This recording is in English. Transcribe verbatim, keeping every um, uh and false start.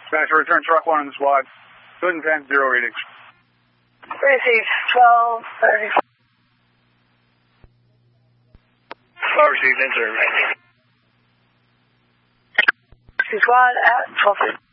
Smash return truck one on the squad. Good and ten, zero readings. Received twelve thirty. Received in service. Squad at twelve thirty.